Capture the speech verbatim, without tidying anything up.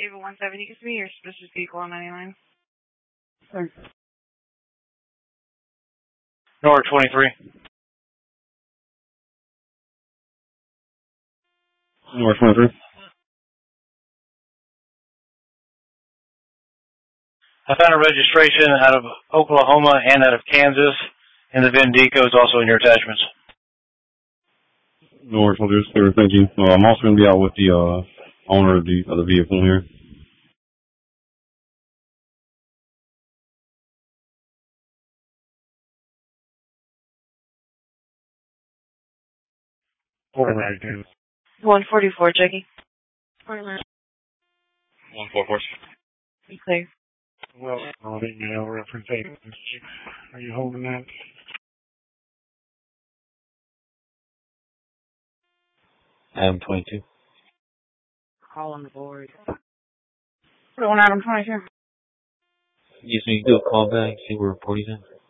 Ava one seventy, give me your suspicious vehicle on ninety-nine. Thanks. North twenty-three. North twenty-three. I found a registration out of Oklahoma and out of Kansas, and the V I N deco is also in your attachments. No worries, I'll do this later. Thank you. Uh, I'm also going to be out with the uh, owner of the, of the vehicle here. Portland. one forty-four, Jackie. Portland. one forty-four. Be clear. Well, I'll email reference eight. Are you holding that? Adam twenty-two. Call on the board. Going Adam twenty-two. Yes, you do a call back, see where reporting's at.